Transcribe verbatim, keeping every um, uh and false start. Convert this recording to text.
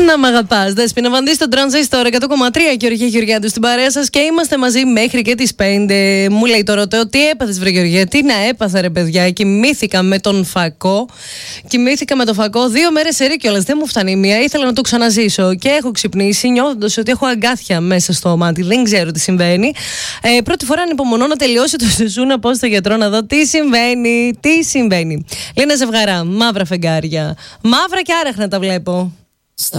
Να μ' αγαπάς, Δέσποινα Βανδύ στο Τρανζίστορ εκατό κόμμα τρία και Γεωργία Γεωργιάδου στην παρέα σας και είμαστε μαζί μέχρι και τις πέντε. Μου λέει το ρωτέο, τι έπαθες βρε Γεωργία, τι να έπαθα ρε παιδιά. Κοιμήθηκα με τον φακό. Κοιμήθηκα με τον φακό δύο μέρες σε κιόλας. Δεν μου φτάνει μία, ήθελα να το ξαναζήσω και έχω ξυπνήσει νιώθοντας ότι έχω αγκάθια μέσα στο μάτι. Δεν ξέρω τι συμβαίνει. Ε, πρώτη φορά ανυπομονώ να τελειώσει το σεζόν, να πάω στο γιατρό να δω τι συμβαίνει. Τι συμβαίνει. Λένα ζευγαρά, μαύρα φεγγάρια. Μαύρα και άραχνα τα βλέπω.